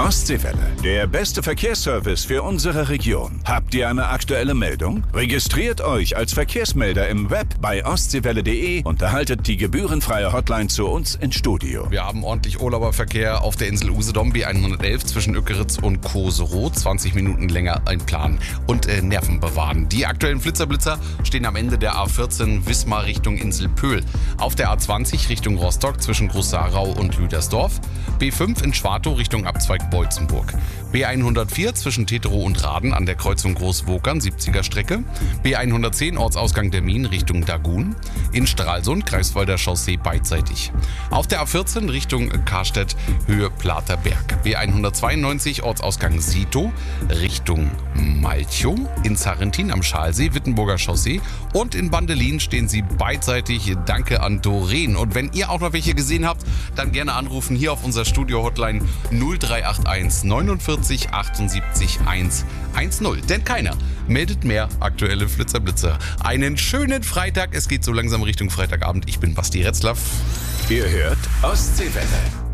Ostseewelle, der beste Verkehrsservice für unsere Region. Habt ihr eine aktuelle Meldung? Registriert euch als Verkehrsmelder im Web bei ostseewelle.de und erhaltet die gebührenfreie Hotline zu uns ins Studio. Wir haben ordentlich Urlauberverkehr auf der Insel Usedom, B111 zwischen Ückeritz und Koserow. 20 Minuten länger einplanen und Nerven bewahren. Die aktuellen Flitzer stehen am Ende der A14 Wismar Richtung Insel Pöhl. Auf der A20 Richtung Rostock zwischen Groß-Sarau und Lüdersdorf. B5 in Schwartow Richtung Abzweig Beutzenburg. B104 zwischen Teterow und Raden an der Kreuzung Großwokern, 70er Strecke. B110 Ortsausgang der Minen Richtung Dagun. In Stralsund, Greifswalder Chaussee beidseitig. Auf der A14 Richtung Karstedt, Höhe Platerberg. B192 Ortsausgang Sito Richtung Malchow. In Sarrentin am Schalsee, Wittenburger Chaussee. Und in Bandelin stehen sie beidseitig. Danke an Doreen. Und wenn ihr auch noch welche gesehen habt, dann gerne anrufen hier auf unser Studio-Hotline 0381 49 78 110. Denn keiner meldet mehr aktuelle Flitzer-Blitzer. Einen schönen Freitag. Es geht so langsam Richtung Freitagabend. Ich bin Basti Retzlaff. Ihr hört Ostseewelle.